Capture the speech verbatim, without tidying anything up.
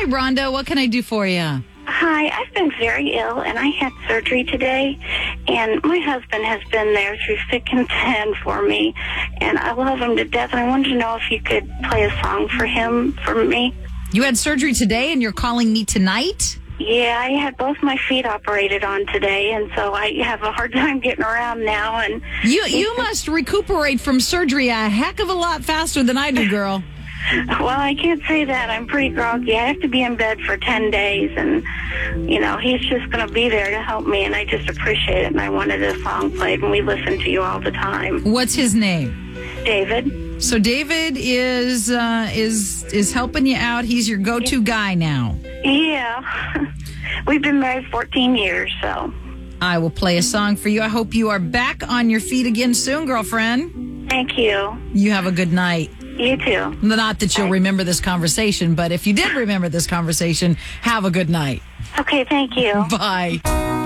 Hi, Rhonda. What can I do for you? Hi, I've been very ill, and I had surgery today, and my husband has been there through thick and thin for me, and I love him to death, and I wanted to know if you could play a song for him, for me. You had surgery today, and you're calling me tonight? Yeah, I had both my feet operated on today, and so I have a hard time getting around now. And You you must recuperate from surgery a heck of a lot faster than I do, girl. Well, I can't say that. I'm pretty groggy. I have to be in bed for ten days, and, you know, he's just going to be there to help me, and I just appreciate it, and I wanted a song played, and we listen to you all the time. What's his name? David. So David is uh, is is helping you out. He's your go-to guy now. Yeah. We've been married fourteen years, so. I will play a song for you. I hope you are back on your feet again soon, girlfriend. Thank you. You have a good night. You too. Not that you'll remember this conversation, but if you did remember this conversation, have a good night. Okay, thank you. Bye.